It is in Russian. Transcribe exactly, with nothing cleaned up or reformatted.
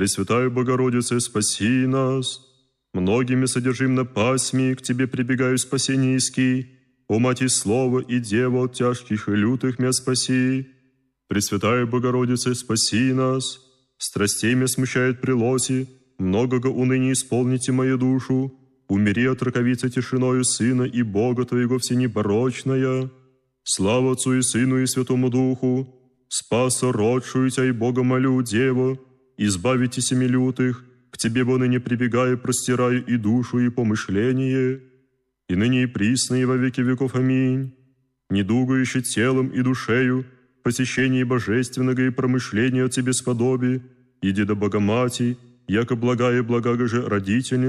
Пресвятая Богородице, спаси нас. Многими содержим на пасьми, к Тебе прибегаю спасение иски. О Мати Слова и Дева от тяжких и лютых мя спаси. Пресвятая Богородице, спаси нас. Страстей мя смущает прилоси, многого уныния исполните мою душу. Умери от раковицы тишиною Сына и Бога Твоего всенепорочная. Слава Отцу и Сыну и Святому Духу. Спаса родшую Тя и Бога молю, Дева, избавите семи лютых, к Тебе, бо ныне прибегаю, простираю и душу, и помышление, и ныне и присно, и во веки веков. Аминь. Недугающий телом и душею, посещение божественного и промышления от Тебе сподоби, иди до Богомати, яко благая благага же родительница,